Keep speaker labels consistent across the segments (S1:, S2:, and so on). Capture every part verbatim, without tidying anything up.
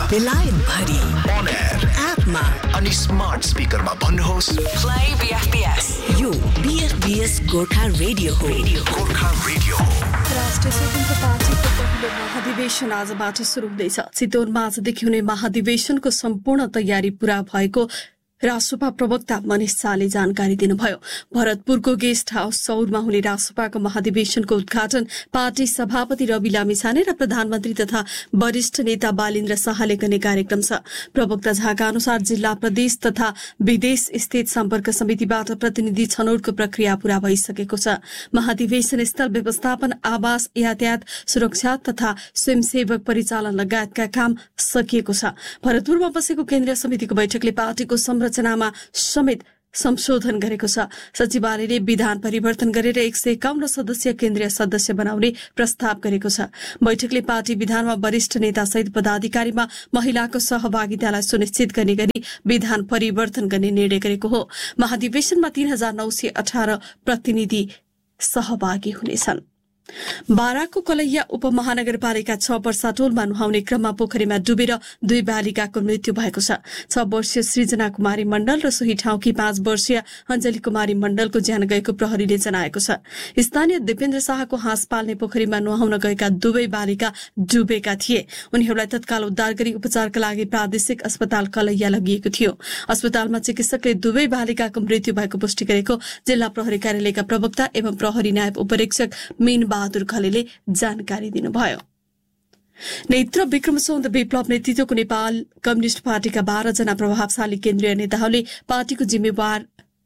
S1: बेलायत भरि
S2: on air
S1: एपमा
S2: अनि स्मार्ट स्पिकरमा भन्नुहोस्
S1: play B F P S यो B F P S Gorkha radio हो
S2: गोर्खा रेडियो
S3: राष्ट्रिय स्वतन्त्र पार्टीको पहिलो महाधिवेशन आजबाट सुरु हुँदैछ। चितवनमा आजदेखि हुने महाधिवेशनको सम्पूर्ण तयारी पूरा भएको रासोपा प्रवक्ता मनिष शाहले जानकारी दिनुभयो। भरतपुरको गेस्ट हाउस सौरमा हुने रासोपाको महाधिवेशनको उद्घाटन पार्टी सभापति रवि लामिछाने र प्रधानमन्त्री तथा वरिष्ठ नेता बालिन्द्र शाहले गर्ने कार्यक्रम छ। प्रवक्ता झाका अनुसार जिल्ला, प्रदेश तथा विदेश स्थित सम्पर्क समितिबाट प्रतिनिधि छनौटको प्रक्रिया पूरा भइसकेको छ। महाधिवेशन स्थल व्यवस्थापन, आवास, यातायात सुरक्षा तथा स्वयंसेवक परिचालन लगायतका काम सकिएको छ। भरतपुरमा बसेको केन्द्रीय समितिको बैठकले पार्टीको संरचनामा समेत संशोधन गरेको छ। सचिवालयले विधान परिवर्तन गरेर एक सय एकाउन्न सदस्यीय केन्द्रीय सदस्य बनाउने प्रस्ताव गरेको छ। बैठकले पार्टी विधानमा वरिष्ठ नेता सहित पदाधिकारीमा महिलाको सहभागितालाई सुनिश्चित गर्ने गरी विधान परिवर्तन गर्ने निर्णय गरेको हो। महाधिवेशनमा तीन हजार नौ सय अठारह प्रतिनिधि सहभागी हुनेछन्। बाराको कलैया उपमहानगरपालिका छ वर्षाटोलमा नुहाउने क्रममा पोखरीमा डुबेर दुई बालिकाको मृत्यु भएको छ। छ वर्षीय सृजना कुमारी मण्डल र सोही ठाउँकी पाँच वर्षीय अञ्जली कुमारी मण्डलको ज्यान गएको प्रहरीले जनाएको छ। स्थानीय दिपेन्द्र शाहको हाँस पाल्ने पोखरीमा नुहाउन गएका दुवै बालिका डुबेका थिए। उनीहरूलाई तत्काल उद्धार गरी उपचारका लागि प्रादेशिक अस्पताल कलैया लगिएको थियो। अस्पतालमा चिकित्सकले दुवै बालिकाको मृत्यु भएको पुष्टि गरेको जिल्ला प्रहरी कार्यालयका प्रवक्ता एवं प्रहरी नायब उपरीक्षक मीन बहादुर खलेले जानकारी दिनुभयो। नेत्र विक्रमचन्द्र विप्लव नेतृत्वको नेपाल कम्युनिष्ट पार्टीका बाह्र जना प्रभावशाली केन्द्रीय नेताहरूले पार्टीको जिम्मेवार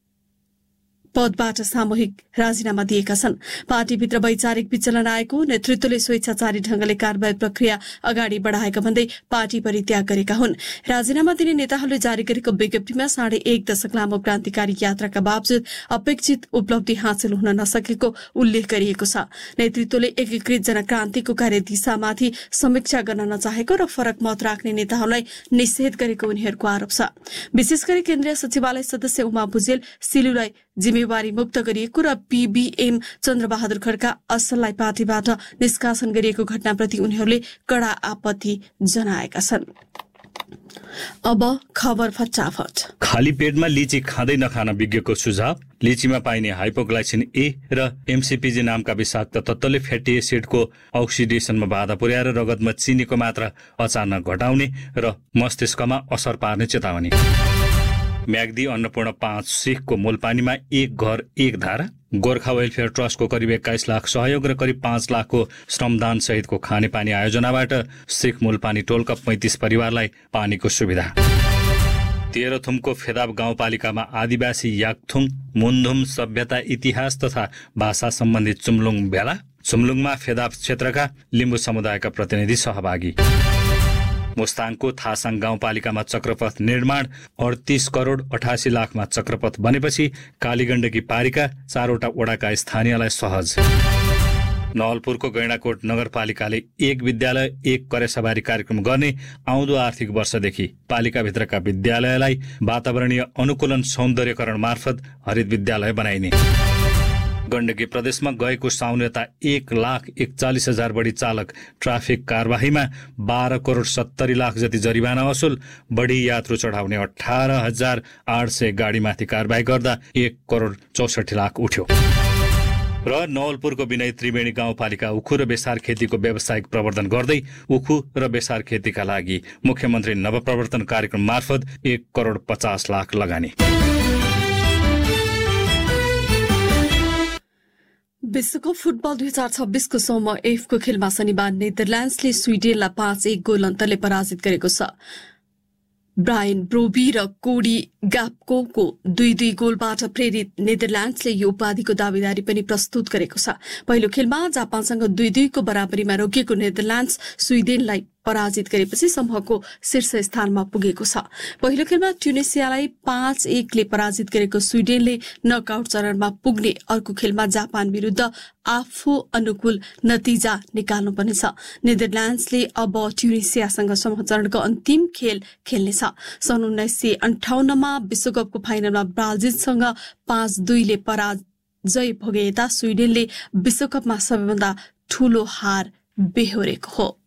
S3: पदबाट सामूहिक राजीनामा दिएका छन्। पार्टीभित्र वैचारिक विचलन आएको, नेतृत्वले स्वेच्छाचारी ढंगले कारबाही प्रक्रिया अगाडि बढ़ाएका भन्दै पार्टी परित्याग गरेका हुन्। राजीनामा दिने नेताहरूले जारी गरेको विज्ञप्तिमा साढे एक दशक लामो क्रान्तिकारी यात्राका बावजुद अपेक्षित उपलब्धि हासिल हुन नसकेको उल्लेख गरिएको छ। नेतृत्वले एकीकृत जनक्रान्तिको कार्यदिशामाथि समीक्षा गर्न नचाहेको र फरक मत राख्ने नेताहरूलाई निषेध गरेको उनीहरूको आरोप छ। विशेष गरी केन्द्रीय सचिवालय सदस्य उमा भुजेल सिलुलाई जिम्मेवारी मुक्त गरिएको र पीबीएम चन्द्रबहादुर खड्का असललाई पार्टीबाट निष्कासन गरिएको घटनाप्रति उनीहरूले कडा आपत्ति जनाएका छन्। अब खबर फटाफट।
S4: खाली पेटमा लिची खाँदै नखान विज्ञको सुझाव। लिचीमा पाइने हाइपोग्लाइसिन ए र एमसीपीजी नामका विषाक्त तत्त्वले फ्याटी एसिडको अक्सिडेसनमा बाधा पुर्याएर रगतमा चिनीको मात्रा अचानक घटाउने र मस्तिष्कमा असर पार्ने चेतावनी। म्याग्दी अन्नपूर्ण पाँच सिखको मूलपानीमा एक घर एक धारा। गोर्खा वेलफेयर ट्रस्टको करिब एक्काइस लाख सहयोग र करिब पाँच लाखको श्रमदान सहितको खानेपानी आयोजनाबाट सिख मूलपानी टोलका पैंतिस परिवारलाई पानीको सुविधा। तेह्रथुमको फेदाब गाउँपालिकामा आदिवासी याकथुङ मुन्धुम सभ्यता, इतिहास तथा भाषा सम्बन्धी चुम्लुङ भेला। चुम्लुङमा फेदाब क्षेत्रका लिम्बू समुदायका प्रतिनिधि सहभागी। मुस्ताङको थासाङ गाउँपालिकामा चक्रपथ निर्माण। अडतीस करोड अठासी लाखमा चक्रपथ बनेपछि कालीगण्डकी पारीका चारवटा वडाका स्थानीयलाई सहज। नवलपुरको गैंडाकोट नगरपालिकाले एक विद्यालय एक करेसवारी कार्यक्रम गर्ने। आउँदो आर्थिक वर्षदेखि पालिकाभित्रका विद्यालयलाई वातावरणीय अनुकूलन सौन्दर्यकरण मार्फत हरित विद्यालय बनाइने। गण्डकी प्रदेशमा गएको साउन यता एक लाख एकचालिस हजार बढी चालक ट्राफिक कार्यवाहीमा बाह्र करोड सत्तरी लाख जति जरिवाना असुल। बढी यात्रु चढाउने अठार हजार आठ सय गाडीमाथि कार्यवाही गर्दा एक करोड चौसठी लाख उठ्यो। र नवलपुरको विनय त्रिवेणी गाउँपालिका उखु र बेसार खेतीको व्यावसायिक प्रवर्धन गर्दै उखु र बेसार खेतीका लागि मुख्यमन्त्री नवप्रवर्तन कार्यक्रम मार्फत एक करोड पचास लाख लगानी।
S3: विश्वकप फुटबल दुई हजार छब्बीसको समूह एफको खेलमा शनिबार नेदरल्याण्ड्सले स्विडेनलाई पाँच एक गोल अन्तरले पराजित गरेको छ। ब्रायन ब्रोबी र कोडी ग्याप्कोको दुई दुई गोलबाट प्रेरित नेदरल्याण्ड्सले यो उपाधिको दावेदारी पनि प्रस्तुत गरेको छ। पहिलो खेलमा जापानसँग दुई दुईको बराबरीमा रोकिएको नेदरल्याण्ड्स स्विडेनलाई पराजित गरेपछि समूहको शीर्ष स्थानमा पुगेको छ। पहिलो खेलमा ट्युनिसियालाई पाँच एकले पराजित गरेको स्विडेनले नकआउट चरणमा पुग्ने। अर्को खेलमा जापान विरुद्ध आफू अनुकूल नतिजा निकाल्नुपर्नेछ। नेदरल्याण्ड्सले अब ट्युनिसियासँग समूह चरणको अन्तिम खेल खेल्नेछ। सन् उन्नाइस सय अन्ठाउन्नमा विश्वकपको फाइनलमा ब्राजिलसँग पाँच दुईले पराजय भोगे यता स्विडेनले विश्वकपमा सबैभन्दा ठूलो हार बेहोरेको हो।